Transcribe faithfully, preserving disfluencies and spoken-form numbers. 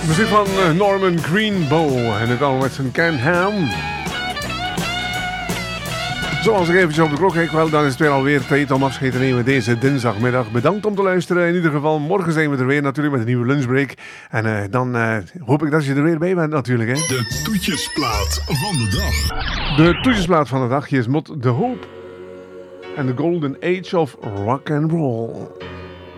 Muziek van Norman Greenbow en het al met zijn Ken Ham. Zoals ik eventjes op de klok kijk, wel, dan is het weer alweer tijd om afscheid te nemen deze dinsdagmiddag. Bedankt om te luisteren. In ieder geval, morgen zijn we er weer natuurlijk met een nieuwe lunchbreak. En uh, dan uh, hoop ik dat je er weer bij bent natuurlijk. Hè? De toetjesplaat van de dag. De toetjesplaat van de dag. Hier is Mot de Hoop en The Golden Age of Rock and Roll.